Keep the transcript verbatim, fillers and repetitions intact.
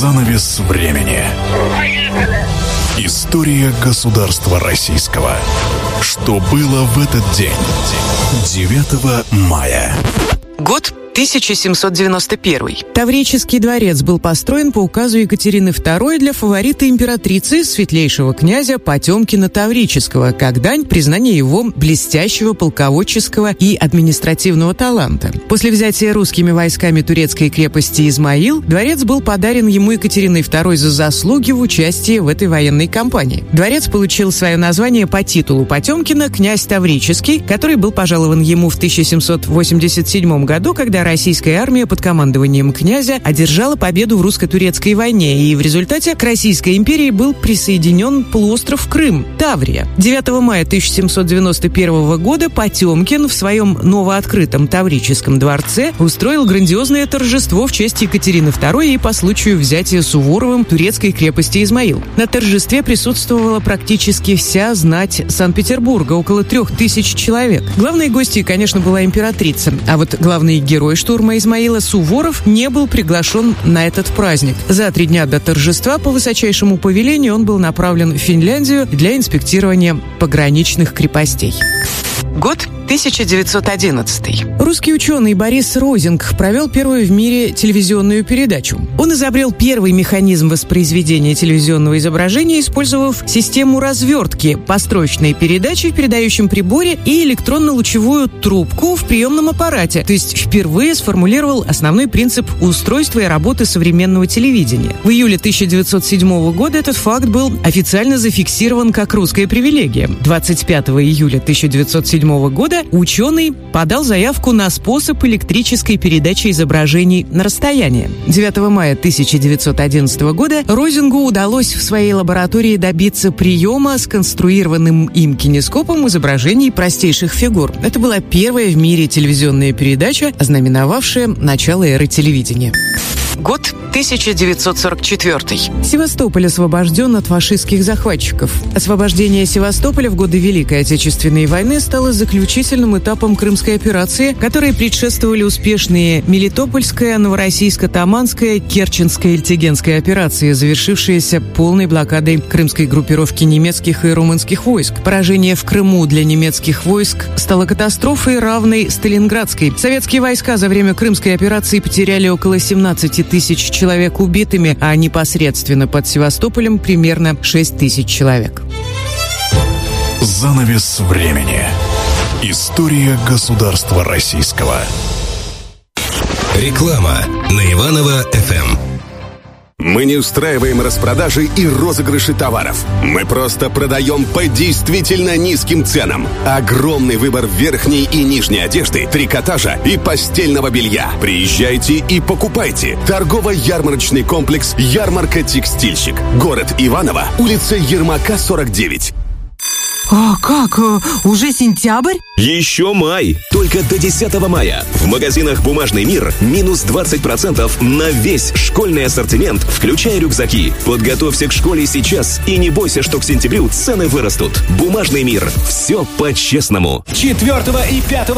Занавес времени. История государства российского. Что было в этот день? девятого мая. Год тысяча семьсот девяносто первый. Таврический дворец был построен по указу Екатерины второй для фаворита императрицы, светлейшего князя Потемкина Таврического, как дань признания его блестящего полководческого и административного таланта. После взятия русскими войсками турецкой крепости Измаил, дворец был подарен ему Екатериной второй за заслуги в участии в этой военной кампании. Дворец получил свое название по титулу Потемкина «Князь Таврический», который был пожалован ему в тысяча семьсот восемьдесят седьмом году, когда российская армия под командованием князя одержала победу в русско-турецкой войне, и в результате к Российской империи был присоединен полуостров Крым, Таврия. девятого мая тысяча семьсот девяносто первого года Потемкин в своем новооткрытом Таврическом дворце устроил грандиозное торжество в честь Екатерины второй и по случаю взятия Суворовым турецкой крепости Измаил. На торжестве присутствовала практически вся знать Санкт-Петербурга, около трех тысяч человек. Главной гостьей, конечно, была императрица, а вот главный герой штурма Измаила Суворов не был приглашен на этот праздник. За три дня до торжества по высочайшему повелению он был направлен в Финляндию для инспектирования пограничных крепостей. Год тысяча девятьсот одиннадцатый. Русский ученый Борис Розинг провел первую в мире телевизионную передачу. Он изобрел первый механизм воспроизведения телевизионного изображения, использовав систему развертки построечной передачи в передающем приборе и электронно-лучевую трубку в приемном аппарате, то есть впервые сформулировал основной принцип устройства и работы современного телевидения. В июле тысяча девятьсот седьмого года этот факт был официально зафиксирован как русская привилегия. двадцать пятого июля тысяча девятьсот седьмого года ученый подал заявку на способ электрической передачи изображений на расстояние. девятого мая тысяча девятьсот одиннадцатого года Розингу удалось в своей лаборатории добиться приема сконструированным им кинескопом изображений простейших фигур. Это была первая в мире телевизионная передача, ознаменовавшая начало эры телевидения. Год тысяча девятьсот сорок четвертый. Севастополь освобожден от фашистских захватчиков. Освобождение Севастополя в годы Великой Отечественной войны стало заключительным этапом Крымской операции, которой предшествовали успешные Мелитопольская, Новороссийско-Таманская, Керченская и Эльтигенская операции, завершившиеся полной блокадой крымской группировки немецких и румынских войск. Поражение в Крыму для немецких войск стало катастрофой, равной Сталинградской. Советские войска за время Крымской операции потеряли около семнадцати тысяч человек убитыми, а непосредственно под Севастополем примерно шесть тысяч человек. Занавес времени. История государства российского. Реклама на Иваново-эф эм. Мы не устраиваем распродажи и розыгрыши товаров. Мы просто продаем по действительно низким ценам. Огромный выбор верхней и нижней одежды, трикотажа и постельного белья. Приезжайте и покупайте. Торгово-ярмарочный комплекс «Ярмарка Текстильщик». Город Иваново, улица Ермака, сорок девять. А как? Уже сентябрь? Еще май. Только до десятого мая. В магазинах «Бумажный мир» минус двадцать процентов на весь школьный ассортимент, включая рюкзаки. Подготовься к школе сейчас и не бойся, что к сентябрю цены вырастут. «Бумажный мир». Все по-честному. четвёртого и пятого